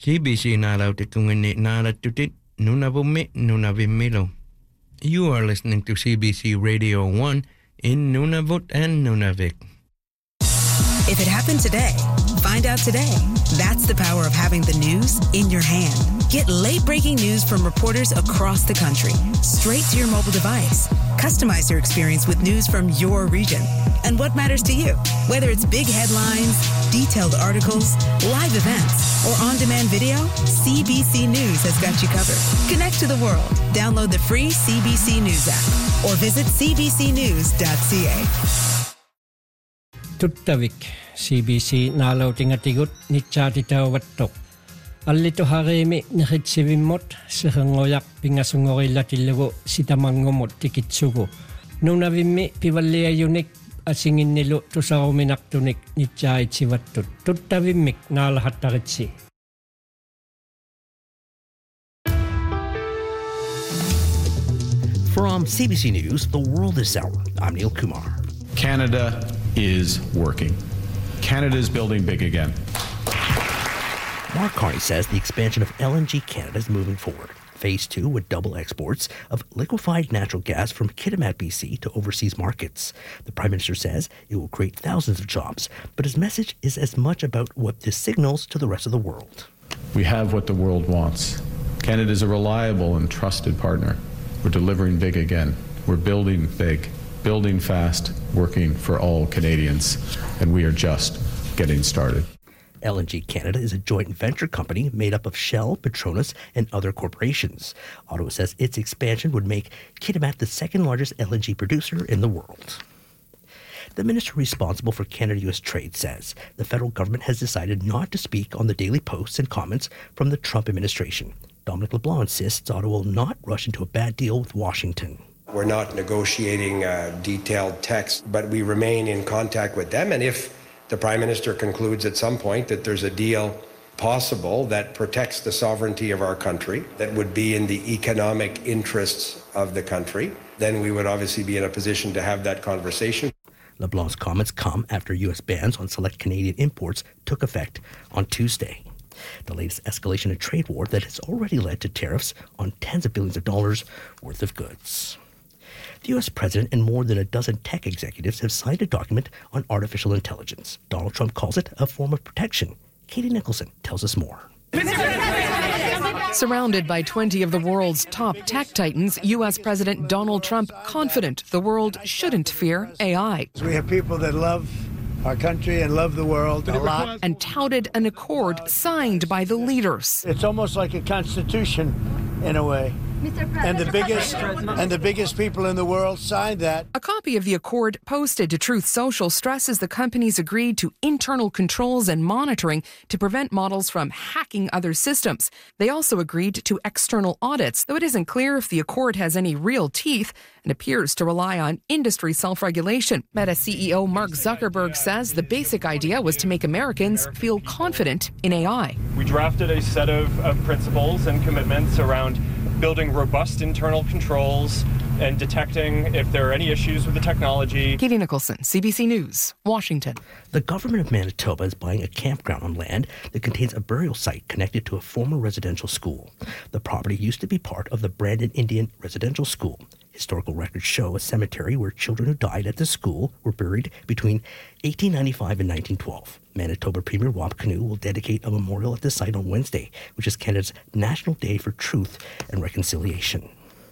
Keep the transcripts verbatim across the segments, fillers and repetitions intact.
C B C naalautikungani naalatutit Nunavummi Nunavimmilo. You are listening to C B C Radio one in Nunavut and Nunavik. If it happened today, find out today. That's the power of having the news in your hand. Get late-breaking news from reporters across the country, straight to your mobile device. Customize your experience with news from your region and what matters to you. Whether it's big headlines, detailed articles, live events, or on-demand video, C B C News has got you covered. Connect to the world. Download the free C B C News app or visit c b c news dot c a. Tuttavik C B C naalautingatigut nitsaatitauvattoq allito harimi nihitsivimot sihengoyak pingasungorillatillugu sitamangumut tikitsugu nunavimmi pivalliayunik asinginnilu tusaruminartunik nitsaaitivattut tuttavimmik naalahattaritsi. From C B C News, The World This Hour, I'm Neil Kumar. Canada is working. Canada is building big again. Mark Carney says the expansion of L N G Canada is moving forward. Phase two would double exports of liquefied natural gas from Kitimat, B C to overseas markets. The Prime Minister says it will create thousands of jobs, but his message is as much about what this signals to the rest of the world. We have what the world wants. Canada is a reliable and trusted partner. We're delivering big again. We're building big, building fast, working for all Canadians, and we are just getting started. L N G Canada is a joint venture company made up of Shell, Petronas, and other corporations. Ottawa says its expansion would make Kitimat the second largest L N G producer in the world. The minister responsible for Canada-U S trade says the federal government has decided not to speak on the daily posts and comments from the Trump administration. Dominic LeBlanc insists Ottawa will not rush into a bad deal with Washington. We're not negotiating a detailed text, but we remain in contact with them. And if the Prime Minister concludes at some point that there's a deal possible that protects the sovereignty of our country, that would be in the economic interests of the country, then we would obviously be in a position to have that conversation. LeBlanc's comments come after U S bans on select Canadian imports took effect on Tuesday. The latest escalation in trade war that has already led to tariffs on tens of billions of dollars worth of goods. The U S president and more than a dozen tech executives have signed a document on artificial intelligence. Donald Trump calls it a form of protection. Katie Nicholson tells us more. Surrounded by twenty of the world's top tech titans, U S President Donald Trump confident the world shouldn't fear A I. We have people that love our country and love the world a lot. And touted an accord signed by the leaders. It's almost like a constitution in a way. And the biggest and the biggest people in the world signed that. A copy of the accord posted to Truth Social stresses the companies agreed to internal controls and monitoring to prevent models from hacking other systems. They also agreed to external audits, though it isn't clear if the accord has any real teeth and appears to rely on industry self-regulation. Meta C E O Mark Zuckerberg says the basic idea was to make Americans feel confident in A I. We drafted a set of, of principles and commitments around building robust internal controls and detecting if there are any issues with the technology. Katie Nicholson, C B C News, Washington. The government of Manitoba is buying a campground on land that contains a burial site connected to a former residential school. The property used to be part of the Brandon Indian Residential School. Historical records show a cemetery where children who died at the school were buried between eighteen ninety-five and nineteen twelve. Manitoba Premier Rob Canoe will dedicate a memorial at the site on Wednesday, which is Canada's National Day for Truth and Reconciliation.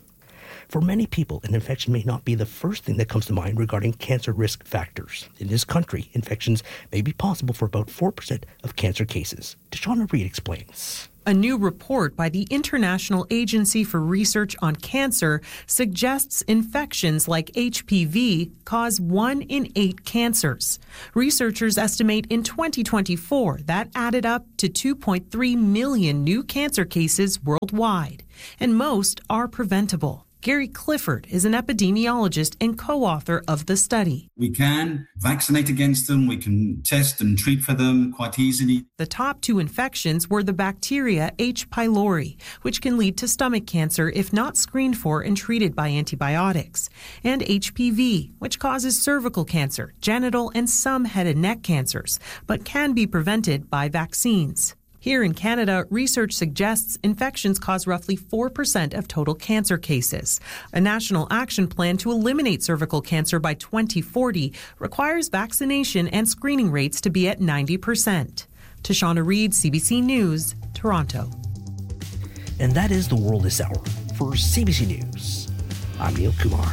For many people, an infection may not be the first thing that comes to mind regarding cancer risk factors. In this country, infections may be possible for about four percent of cancer cases. Deshauna Reed explains. A new report by the International Agency for Research on Cancer suggests infections like H P V cause one in eight cancers. Researchers estimate in twenty twenty-four that added up to two point three million new cancer cases worldwide, and most are preventable. Gary Clifford is an epidemiologist and co-author of the study. We can vaccinate against them. We can test and treat for them quite easily. The top two infections were the bacteria H. pylori, which can lead to stomach cancer if not screened for and treated by antibiotics, and H P V, which causes cervical cancer, genital, and some head and neck cancers, but can be prevented by vaccines. Here in Canada, research suggests infections cause roughly four percent of total cancer cases. A national action plan to eliminate cervical cancer by twenty forty requires vaccination and screening rates to be at ninety percent. Tashana Reid, C B C News, Toronto. And that is the world this hour. For C B C News, I'm Neil Kumar.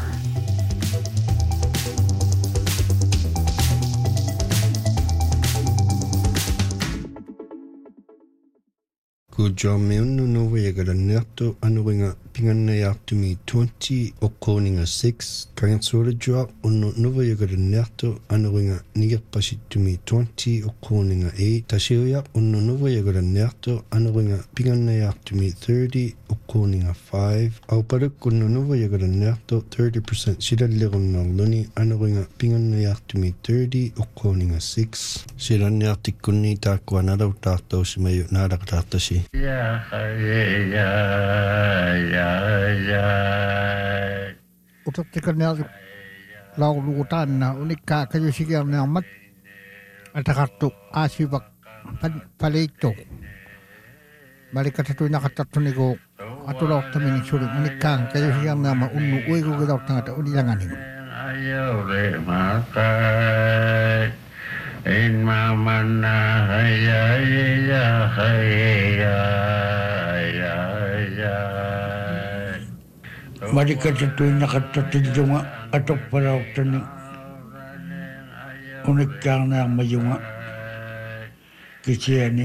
Ko John Meunu no wegara nerto anuringa pingana yartumi twenty okoninga six kansora joa ono no wegara nerto anuringa nigapasitumi twenty okoninga eight tashiya ono no wegara nerto anuringa pingana yartumi thirty okoninga five au parak ono no wegara nerto thirty percent shidallerunga luni anuringa pingana yartumi thirty okoninga six shiran yartikuni takwa nada tato simayo nada tatashi ya ya ya ya utak na lau lutan na unika kayo siya na mat atakato asibak palito balik ka tu nakatatu ko atulok tamin suri unika kayo siya na maunu uy ko daw tanga ulilanganin ayo re makai in mamana ya ya ya ya ya balik ka tu nakatatu junga atok parok tani unika na mayunga kiciani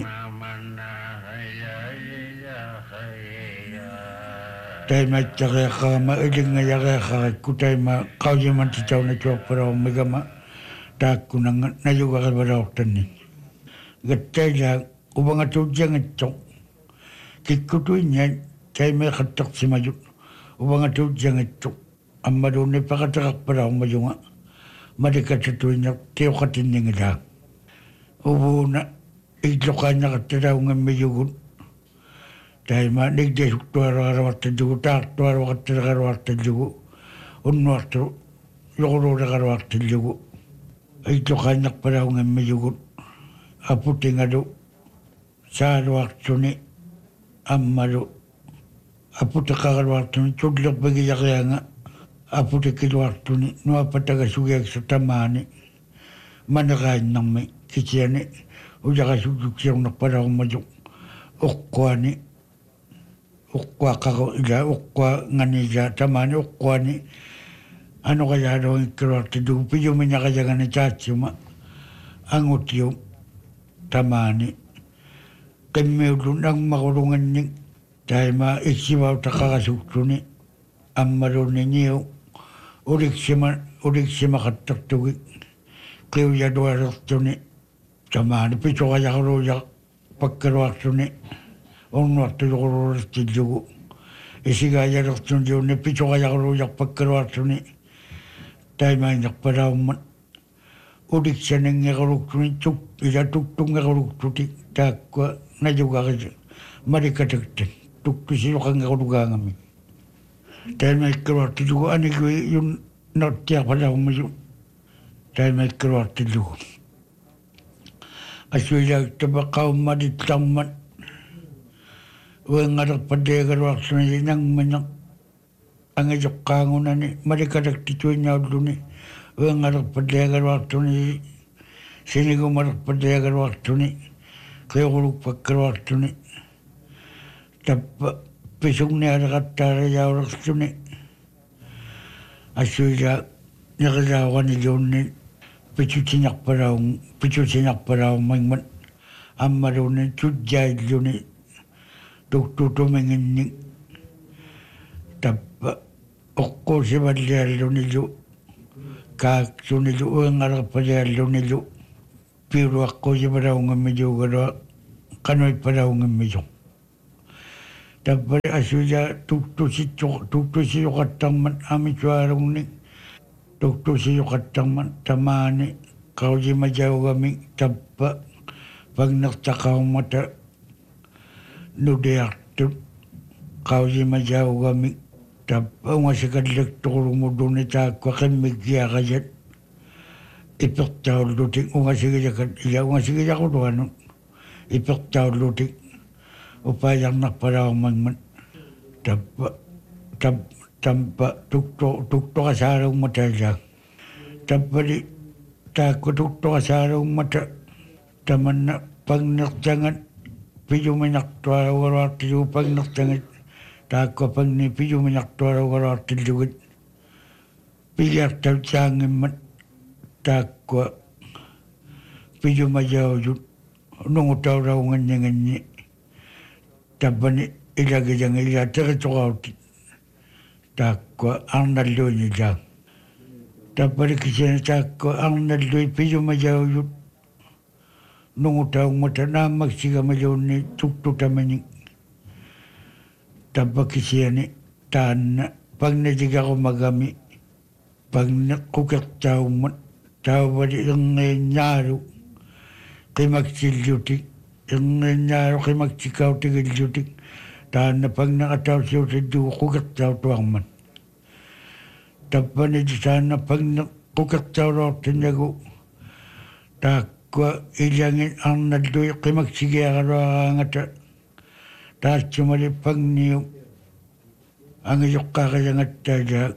Taima cakaya kama ilinga yaga kaya kutaima kauja manti tau na chua parao megama taku na na juga ka parao tani. Gataya ubanga tu jangan cok. Kikutu nya taima katak simaju. Ubanga tu jangan cok. Amado ne pakatak parao majunga. Madika tu nya teo katin ngida. Ubu na itlokanya katarao ngamayugun. Taima nigde tuara rawat jugu tak tuara waktu rawat jugu unwatu yoro rawat jugu itu kanyak pada ungan mejugut apu tingadu saat waktu ni ammaru apu tekar waktu ni cudlok bagi jakayanga apu tekir waktu ni nuwa pataga sugyak setamani manakain nami kiciani ujaka suguk siyang nakpada umajuk ukwani ukwa kako ija ukwa ngani ija tamani ukwa ni ano kaya do ikro tidu piyo minya kaya ngani chachi ma angutio tamani kemme udundang makurungan ni taima ikiwa utakaka suktuni ammaru ni niyo uriksima uriksima katak tugi kiyo ya doa raktuni tamani picho kaya karo ya pakkaro raktuni on waktu yoro tijugu isiga ya raktun jo ne picho ya ro yak pakkaro atuni taima yak para um udik seneng ya ro tuni tuk ya tuk tuk ya ro tuti takwa na juga ga mari katek tuk pisi yo kan ga ro ga ngami taima kro tijugu ani go yun not ya para um ju taima kro tijugu asu ya tabaqaw mari tamman wengarak padega waktu ni nang menyak angajok kangunan ni mereka dak ticunya dulu ni wengarak padega waktu ni sini ko marak padega waktu ni kaya guluk pakkar waktu ni tap pisung ni ada kata ya waktu ni asuja nyakajawan ni jon ni picu cinyak paraung picu cinyak paraung mangman amaru ni cujai jon ni tuk tuk tuk mengenyik tapa okko sebadliar lunilu kak sunilu uengar padliar lunilu piru akko sebadau ngemeju gara kanoi padau ngemeju tapa asuja tuk tuk si cok tuk tuk si yukatang man ami cuarung ni tuk tuk si yukatang man tamani kau jima jauh kami tapa pagnak takau mata nudeak tu kau jima jauh kami tapa masih kadlek tolu mudune tak kakan megia kajat ipek tahu luting ungasih kerja kerja ungasih kerja kau tuan ipertaullutik upaayarnarpalaarmangmat tappa tap tampa tukto tuktoqasaarungmataalaa tappali taakku tuktoqasaarungmata tamanna pagnertangat pijuminartualugaruartilu pagnertangat taakku pagni pijuminartualugaruartillugut pigiartavsaangimmat taakku pijumajaujut nungutauraunganyanganyi tappani ilagijanga ila territoriautit taakku arnalluunilaa tappali kisina taakku arnallui pijumajaujut nungutaungmata naammaksigamajunni tuktutamanik tappa kisiani taanna pagnatigarumagami pagna kukertaummat taavali irngiinnaalu qimaksillutik irngiinnaalu qimaksikautigillutik taanna pagnaqatausiutiddugu kukertautuarman tappani taanna pagna kukertauluartinnagu taakkua iljangin arnallui qimaksigiararuaraangata taatsumali pagniu angijoqqaaqajangattaajaa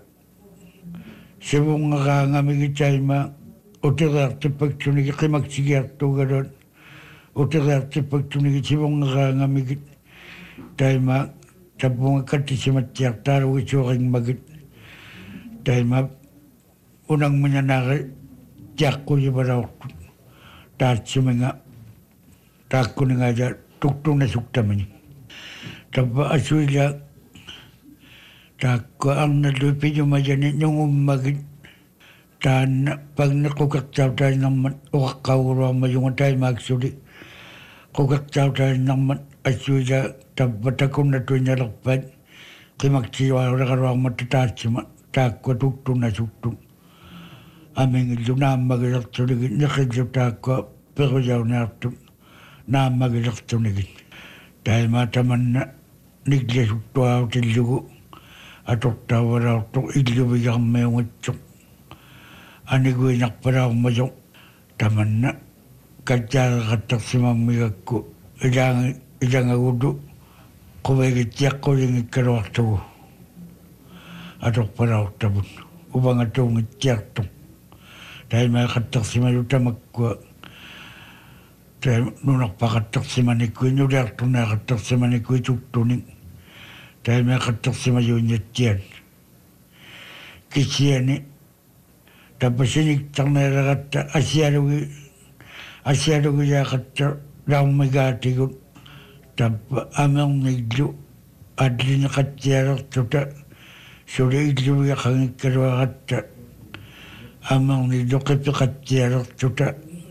sivungaraangamigitaima uteriartipaktunigi qimaksigiartuugaluat uteriartipaktunigi sivungaraangamigit taima tapunga kattisimattiartaalugi taima unangmanyanari tiaqqujivalaortut taatsuminga taakkuningaja tuktunasuktamani tappa asuila taakku arnallui pijumajani nungummagit taanna pagna qukertautainarmat uqaqqauguruarmajunga taimaaksuli qukertautainarmat asuila tappa takunnatuinnalerpat qimaksiuaragaruarmatta taatsima taakku tuktunasuktu amingillu naammagilertunigit niqillu taakku perujauniartu naammagilertunigit taima tamanna niklasuktuautillugu atortaavalaartu illuvigarmiungatsuq aniguinarpalaarmajo tamanna kattaareqattarsimammigakku ilaangi ilangagulu quvegittiaqqulingikkaluartugu atorpalaortavut uvangatuungittiartu taima qattarsimalu tamakkua taim nunarpaqattarsimanikui nuliartunaaqattarsimanikui tuktunik taima qattarsimayuunjattian kisiani tapasiniktarneeragatta asialugi asialugiyaaqatta laummigaatigut tappa amerniglu adliniqattialertuta suli illuviaqangikkaluaqatta amerniglu qipiqattialertuta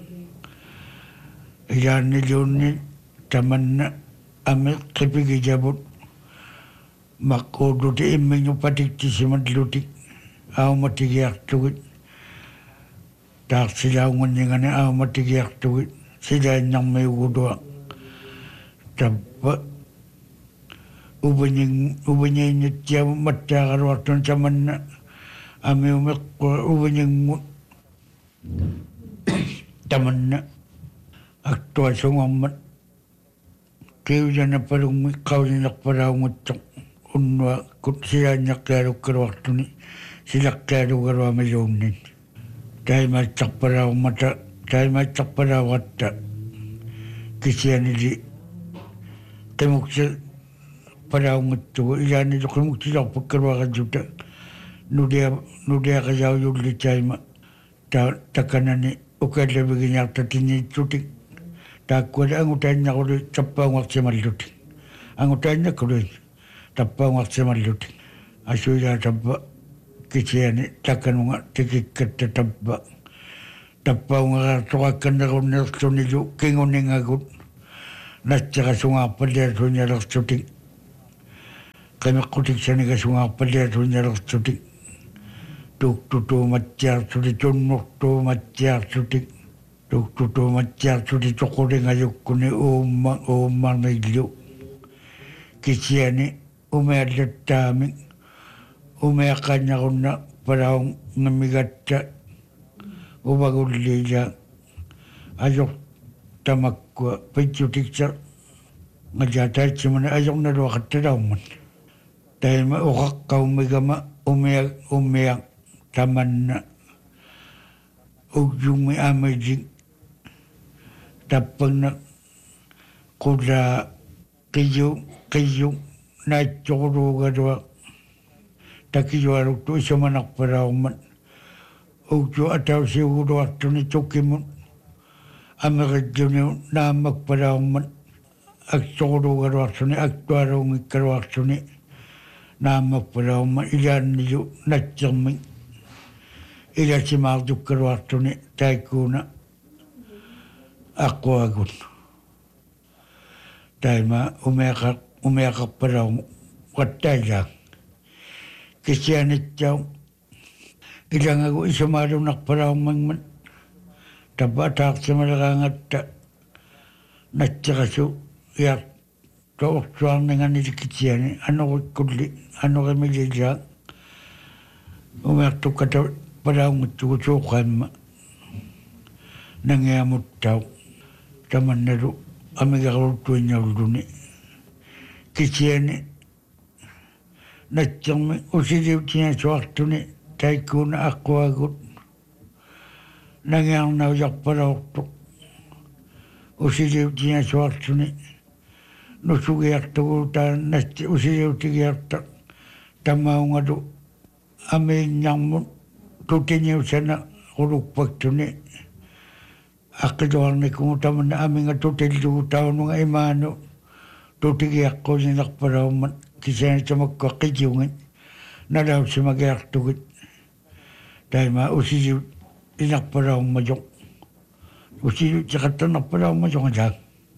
ilaannilluunni tamanna ame qipigijavut maquulluti immingu patiktisimatlutik aumatigiartugit taarsilaunganningani aumatigiartugit silaannarmiugulua tappa ubaning ubanyinnittiamu mattaaqaluartun tamanna amiumeqqua ubaningmut tamanna aktuasungammat kiujanapalungmi qaulinerpalaunguttoq unnua kut silaannaqqaalukkaluartuni silaqqaalugaruamaluunnin taimaattarpalaummata taimaattarpalaugatta kisianili qimuksa palaunguttugu ilaannilu qimuktilarpakkaluaqalluta nulia nuliaqajaujulli taima ta takanani ukallavigiñaartatinniitsutik taakkuali angutaannaquli tappaungarsimallutik angutaannakului tappaungarsimallutik asuilaa tappa kisiani takanunga tikikkatta tappa tappaungarartoqakkannerunnerlunilu kinguningagut natsaqasungaarpalliasuñalersutik qimeqqutiksanigasungaarpalliasuñalersutik tuktutuumattiarsuti tunnurtuumattiarsutik tuktutuumattiarsuti toqulingajukkuni uumma uummarnillu kisiani umeallattaami umeaqqaannaqunna palaungammigatta uvagulliila ajor tamakwa pichutiksa ngajata chimana ayong na ro katrawman taima uqaqqau migama umia umia tamanna ugjumi amajing tapana kula kiyu kiyu na choro gadwa takiyo aruktu isamanak parauman ugjo ataw siguro atuni chukimun amagajuni namak parauman ak choro gadwa atuni ak tuarong ikarwa atuni namak parauman ilan niyo natjami ila simardu karwa atuni taikuna ako agun taima umeka umeka parauman watayang Kisianit jauh, ilang aku isamaru nak perang mengmen, dapat tak semerang ada nak cakasu ya kau tuan dengan ini kisian, anu kuli, anu kami lihat, umat tu kata perang itu cukup nangya mutau, zaman naru, Amerika tuanya dulu ni, kisian Natjang usiriw tina suaktu ni taikuna aku agut nangyang nauyak parauktu usiriw tina suaktu ni nusugiyak tuguta nasti usiriw tigiyak ta tamau ngadu amin nyangmun tutinyaw sana uruk paktu ni akidoal ni kungutaman na amin nga tutil tuguta nung imano tutigiyak ko ninak parauman Kisah cuma kekijungan, nada semagai aktugut, tapi mah usi inak perau majok, usi Jakarta nak perau majok aja.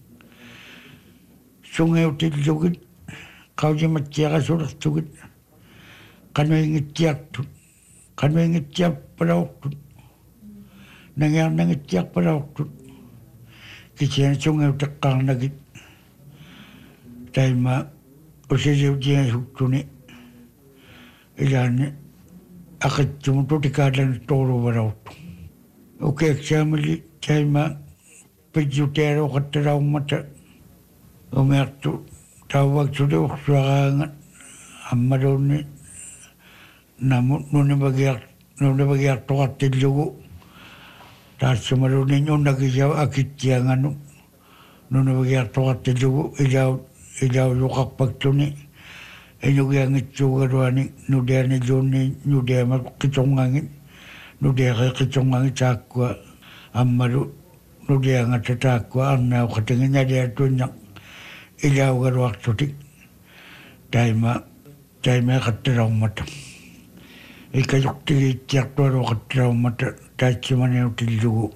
Sungai util jugut, kau cuma ciara surat jugut, kan ingin ciak tu, kan ingin ciak perau tu, nangyang nangyang ciak perau tu, kisah sungai utakang lagi, tapi mah Usiriw dia huktu ni, ilan akit cuma tu dikadan toro berautu. Oke, saya meli saya mah pejutero katera umata, umat tu tahu waktu tu suarangan, amadon ni, namun nune bagiak nune bagiak toat tilugu, tak cuma nune nyunda kisah akit jangan nune bagiak toat tilugu ijau Ijau lukak paktu ni, inu yang itu gaduani, nudia ni joni, nudia mak kicongangin, nudia kaya kicongangin cakwa, amaru, nudia ngata cakwa, anna katengnya dia tunyak, ijau gaduak tutik, taima, taima katerau mata, ikayuk tigi cak tuaru katerau mata, taci mana util dugu,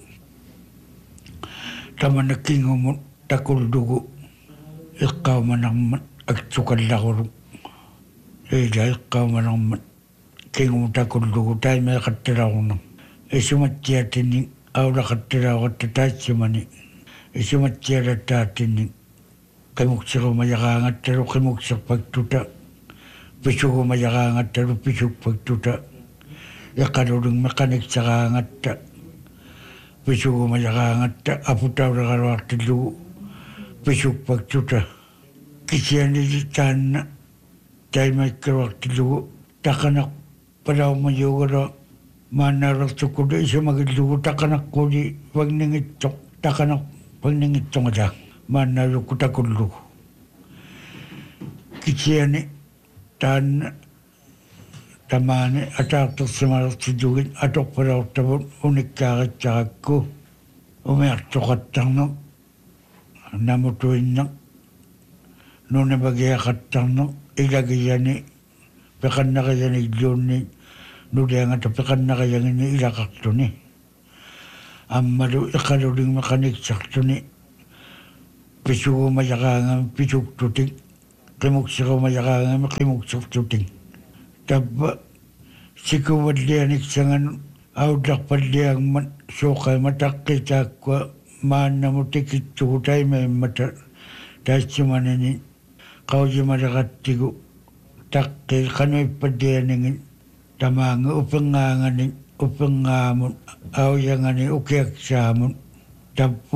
taman kingumun takul dugu. Ikaw manang agsukan lakuro. Ila ikaw manang kingum takulugo tayo may katiraw nang. Isumatya tining awla katiraw at tatay mani. Isumatya at tining kamuksiro mayakangat taro kamuksak pagtuta. Pisugo mayakangat taro pisuk pagtuta. Yakarurong mekanik sa kangat ta. Pisugo mayakangat ta aputaw na karawak tilugo. Pisuk pagtuta. Kisiyan ni tan tayo may karawak tilugo. Takanak palaw mayugara. Manarak tukudo isa magilugo. Takanak ko di wag nangitong. Takanak wag nangitong ada. Manarak ko takulugo. Kisiyan ni tan tamane atak semarak tidugin. Atok palaw tabon unik kagat sakak ko. Umiyak tukatang no. Namutuin na noon na bagayakatang no ilagay ni pekan na kaya ni Johnny nudya nga tapikan na kaya ni ilakakto ni amado ikaluring makanik sakto ni pisugo mayakangan pisuk tuting kimuksiko mayakangan kimuksik tuting taba sikuwad liyanik sangan awdak padliyang man sukay matakita kwa mana mutikit tukutay may mata dahil simanini kau jimadakat tigo takil kano'y padiyaningin tamanga upanganganin upangamon aw yangani ukiyak samon tapunga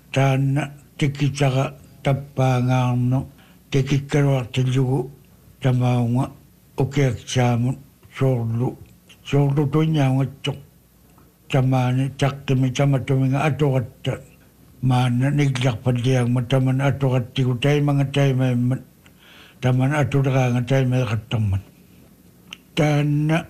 taanna tikitsaqa tappaangaarno tikikkaluartillugu tamaunga ukiaksaamun soorlu soorlu tuinyaungatsoq tamaani taqqimi tamatuminga atoqatta maanna niglarpalliagma taman atoqattigu taimanga taimaimmat taman atuleraanga taimaeqattarman taanna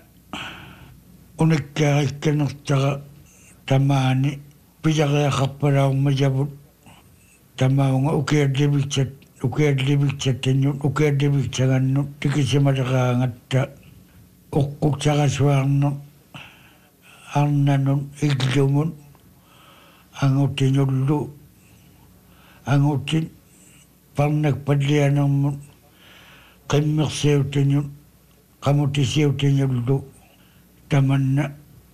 unikkaarikkanertara tamaani pilariaqarpalaumma javut tamaunga ukiallivitsat ukiallivitsattanut ukiallivitsagannut tikisimaleraangatta uqqutsagassuarno arnanun illumun angutinullu angutin parnak pallianermun qimmersiutinut qamutisiutinullu tamanna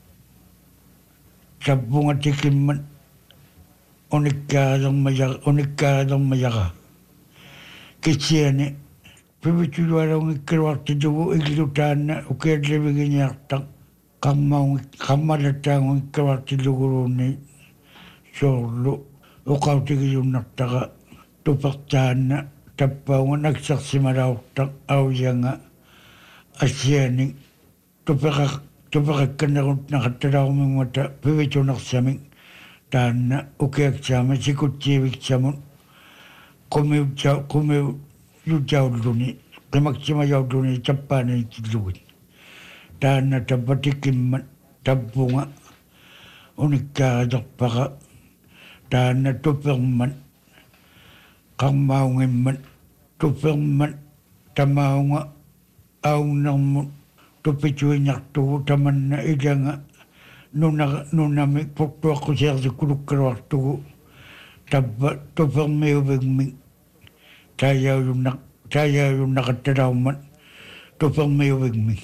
sabpunga tikimman unikkaarermayaqa unikkaarermayaqa kitsiani pivituluarungikkaluartitugu illutaanna ukialliviginiartaq qammaungi qammalattaangungikkaluartilluguruunni soorlu uqautigiyunnartaqa tupertaanna tappaunga naksarsimalaurtaq auyanga assiani tupeqa tupeqakkanerut naqattalaarmingmata pivitunersaming taanna ukiaksaama sikutsiiviksamun qumiutsa qumiu yujaulluni qimaksimayaulluni tappaaniitillugut taanna tappatikimman tappunga unikkaarerpaqa taanna tuperman qarmaungimman tuperman tamaunga aunnermun tupituinnartugu tamanna ilanga nuna nunami portuaqqusiartikkulukkaluartugu tappa tupermiuvigmi taayaulunaq taayaulunnaqattalaummat tupermiuvigmi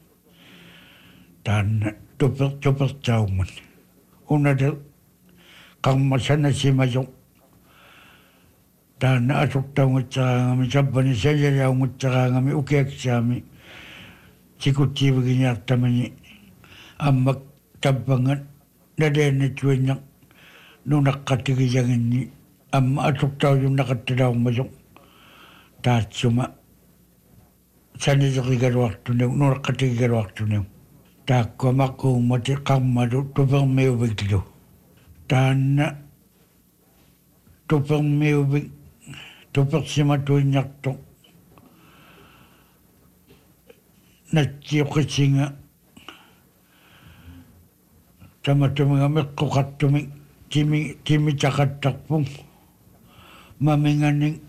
taanna tuper tupertaummat unata qarmasanasimayoq taanna asuqtaungatsaraangami sappani sayalaungatsaraangami ukiaksaami sikutsiiviginiartamani ammak tappangat nadeenatsuinnaq nunaqqatigiyanginni amma asuqtaujunnaqattalaummayoq taatsuma saniliqigaluartuneu nunaqqatigigaluartuneu taakkua maqquummati qarmalu tupermiuviglu taanna tupermiuvig tupersimatuinnartoq natsiuqitsinga tamatuminga meqqoqattumik timi timitaqattarpun maminganing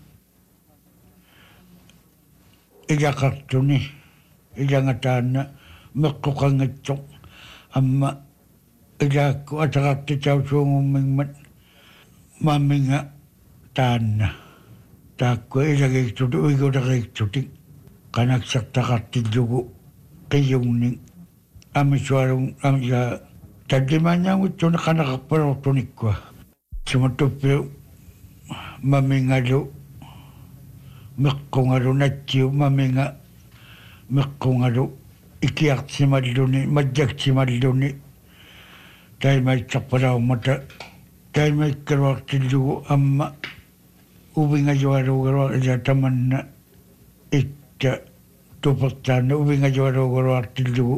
ilaqartuni ilangataanna meqqoqangatsoq amma ilaakku ataqartitausuungummingmat maminga taanna taakkua ilagiiktutu uiguleriiktutik qanaksartaqartillugu qiyungning amisuarung amja tadlimaanyaangutsuni qanaqarpalortunikkua sumatuppiu mamingalu meqqungalu natsiu maminga meqqungalu ikiartsimalluni majjaksimalluni taimaitsarpalaummata taimaikkaluartillugu amma uvingajualuugaluar ila tamanna itta tupertaanna uvingajualuugaluartillugu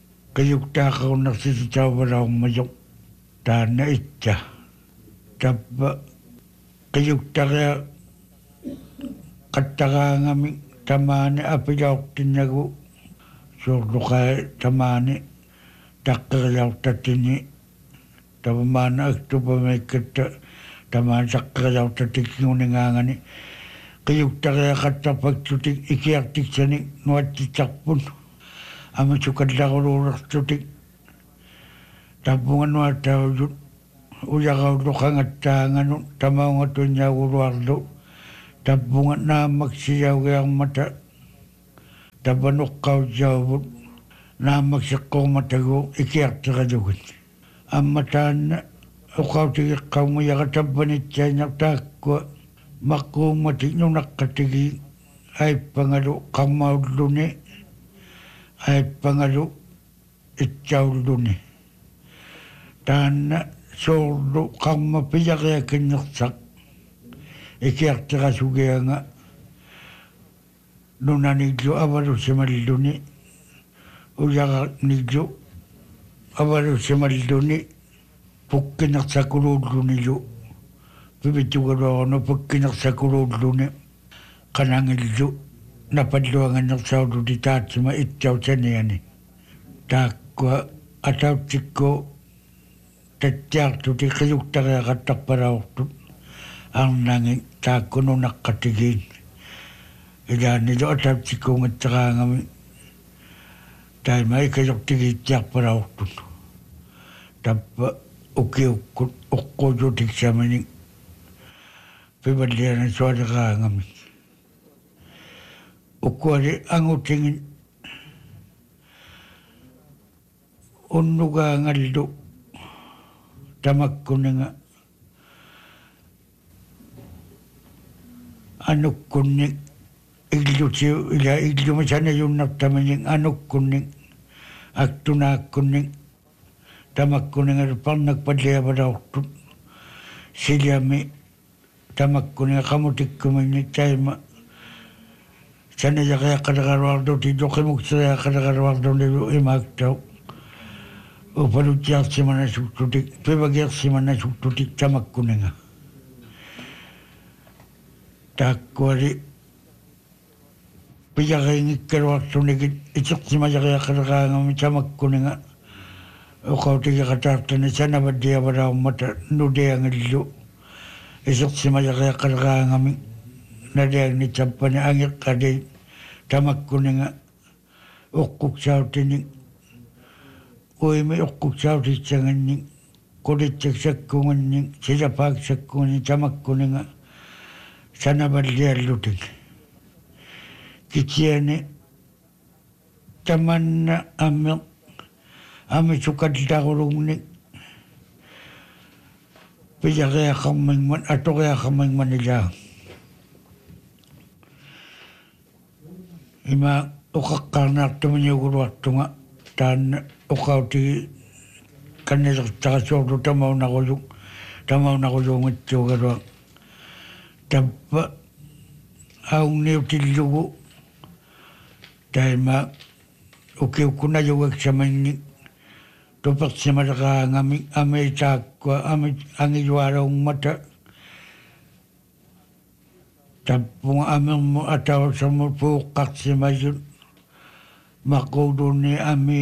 qiyuktaaqarunnarsitatauvalaumayoq taanna itta tappa qiyuktaria qattaraangami tamaani apilaortinnagu soorluqaa tamaani taqqerilaortatini tavamaana aktupamekkatta tamaani taqqerilaortatikkiuningaangani qiyuktariaqattarpaktutik ikiartiksanik nuattitsarpun amasukallaruluulertutik tappunga nuattaujut uyaqaulluqangattaanganu tamaunga tuinyaaguluarlu tappunga naammaksiyaugiarmata tapanuqqaujaavut naammaksiqqormatagu ikiartiralugut amma taanna uqautigiqqaunguyaqa tappanitsainaq taakkua maqquummati nunaqqatigi aippangalu qammaulluni aippangalu itsaulluni taanna soorlu qamma piyariakinnersak ikiarterasugianga nunanillu avalusimalluni uyaranillu avalusimalluni pukkinersakuluullunilu pivitugaluarnu pukkinersakuluulluni qanangillu napalluangannersaululi taatsima ittautaniani taakkua atautsikku tattiartuti qiyuktariaqattarpalaortut arnangi taakkununaqqatigiin ilaanilu atautsikkuungatteraangami taima ikajortigiittiarpalaortut tappa ukiukkut uqquututiksamani pivalliana sualeraangami ukkuali angutingin unnugaangallu tamakkuninga anukkunni illutiu ila illumisanayunnartamanin anukkunni aktunaakkunni tamakkuninga parnakpalliavalaortut siljami tamakkuninga qamutikkumini taima sanayaqaaqalaqaruarluti toqimukseriaqalaqaruarlunilu imaaktau upalutiarsimanasuktutik pivagiarsimanasuktutik tamakkuninga taakkuali piyariingikkaluartunigit itiqsimajariaqalaqaangami tamakkuninga uqautigiqataartani sanavaddiavalaummata nudiangillu isiqsimajariaqalaqaangami nadiagni tappani angiqqadi tamakkuninga uqquksautini uimi uqquksautitsanganni qulitsaksakkunganni silapaaksakkunganni tamakkuninga sanavalliallutik kitsiani tamanna ammi ammi sukallaqulugni piyariaqarmingman atoriaqarmingman ilaa ima uqaqqarnaartumaniuguluartunga taanna uqautigi kannilertarasuorlu tamaunaquluk tamaunaquluungitsuugalua tappa aunniutillugu taima ukiukkunajugaksamanni tupersimaleraangami amiitaakkua ami angijualaummata tappunga amirmu atausamu puuqqarsimayut maquluni ami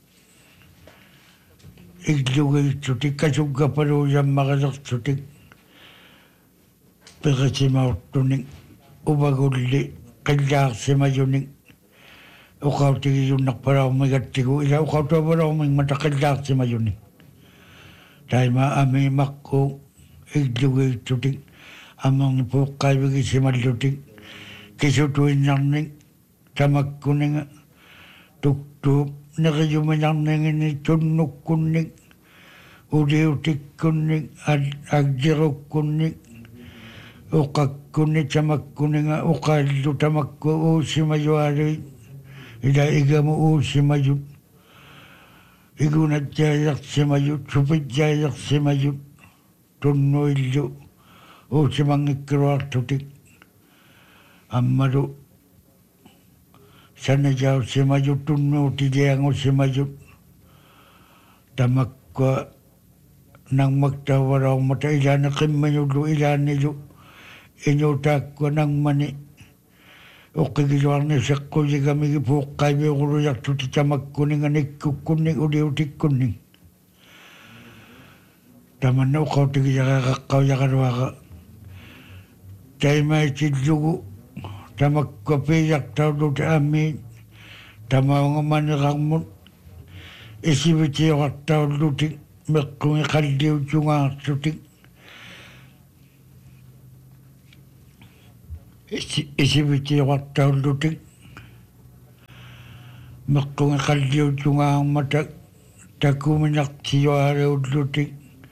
illugiitsutik kasuggapaluuyammaqilersutik piqisimaurtunik uvagulli qillaarsimayunik uqautigiyunnarpalaurmigattigu ila uqautuavalaurmingmata qillaarsimayunik taima ami maqqu illugiitsutik amangi puuqqaivigisimallutik kisutuinnarnik tamakkuninga tuktuup neqiyuminarningini tunnukkunnik uliutikkunnik agdirukkunnik uqakkunni tamakkuninga uqaallu tamakku uusimayualui ila igamu uusimayut igunatjaajarsimayut supitjaajarsimayut tunnuillu uusimangikkiruartutik ammalu sanajausimayut tunnuutiliangusimayut tamakkua nangmaktavalaumata ilaana qimmayullu ilaanilu inuutaakkua nangmani uqqigiluarni seqquyigamigi puuqqaiviuqulujartuti tamakkuninga nikkukkunnik uliutikkunnik tamanna uqautigiyaqaqaqqaujaqaluaqa taimaitillugu tamakka piyartaullut aami tamaungamanirarmut isivitiortaullutik meqqungi qalliutungaartutik isivitiortaullutik meqqungi qalliutungaarmata takuminartiyuareullutik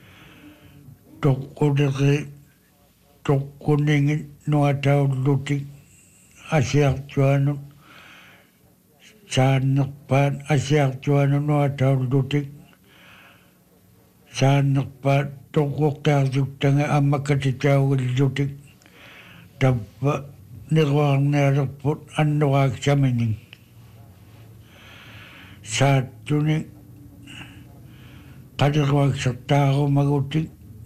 toqquleri toqquningit nuataullutik asiartuanut saannerpaan asiartuanu nuataullutik Saanak pa toko karsuk tanga amma katitaw lutik. Tappa nirwang nerapot anwag sa mining. Sa tuning kadirwag sa tao magutik.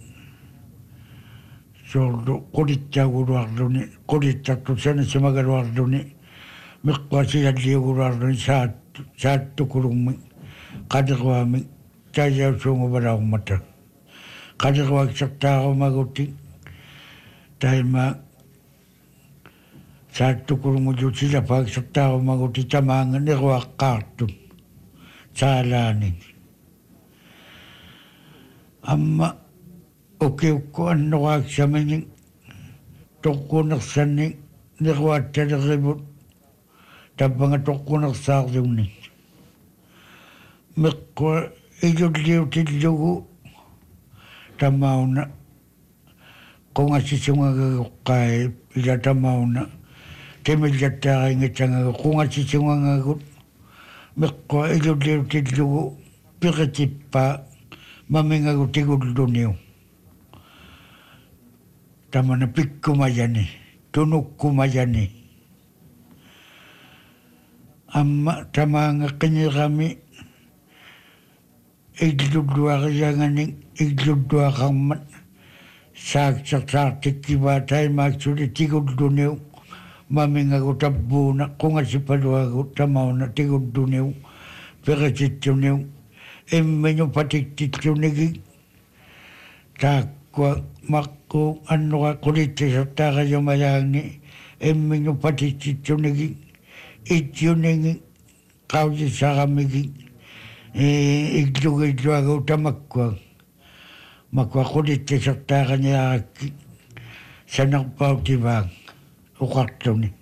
Sordo koditya gurwarduni, koditya tusana sa magarwarduni. Mikwasi adliya gurwarduni sa sa tukurumi. Kadirwami tayaw sungo baraw mata. Kadirwag sa tao magutik. Dahil ma sa tukurumi sila pag sa tao magutik tamangan nirwag kartun. Sa alanin. Amma okay ko ano wag sa mining toko naksaning nirwag tadaribot tabang toko naksardunin. Mikwa iyudliw tidlugo tamaw na kung asisunga gagukay ila tamaw na timilyatay ngitanga kung asisunga gagut mikwa iyudliw tidlugo pikitip pa mamingagutigudluniw. Tama na pik kumayani, tunok kumayani. Amma tama nga kanya kami, igludwa kaya nga ning igludwa kang man, saksak-saktik kibatay maksuli tigudluniw, mamingagutabuna, kung asipadwago tamaw na tigudluniw, pikasituniw, emmenyo patiktitunigig, takwa makko ano ka kulit sa taka yung mayani, emmenyo patiktitunigig, ityunigig, kawsi sa kamigig, iglugay-lugay tamakwa, makwa kulit sa taka niya sa nagpautibang, ukarto ni.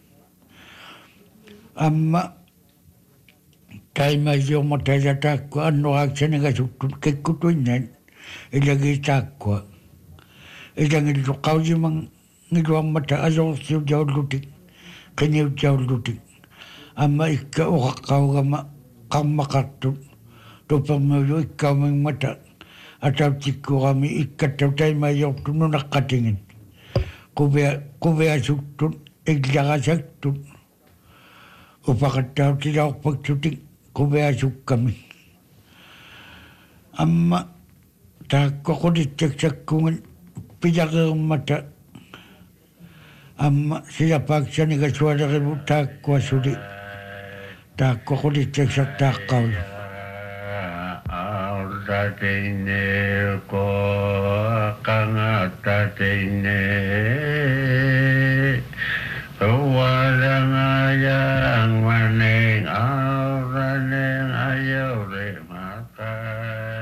Amma, kay mayo mo tayo takwa, ano aksa nga sutun, kay kutunan, ilagay takwa. Ilang ilukaw yung mga ngiluang mata, ayaw siya jaw lutik, kanyaw jaw lutik. Ama ikaw o kakaw kama, kang makatun, tupang mayo ikaw mga mata, at ang tiko kami, ikataw tayo mayo, tuno nakatingin. Kubaya sutun, iglaga saktun, upakataw sila o pagsuting, kubayasok kami. Amma, tako ko diteksak kung pijakang mata. Amma, sila pagsa ni kaswada kayo tako asuli. Tako ko diteksak takaw. Auratinil ko kangatatine walang ayang maning auraning ayaw rin matay.